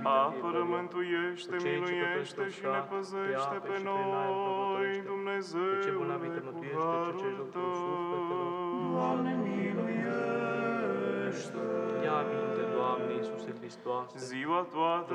Apără, mântuiește, miluiește și ne păzește pe noi, Dumnezeule, cu harul Tău. Doamne, miluiește! Ia aminte, Doamne Iisuse Hristoase, Ziua toată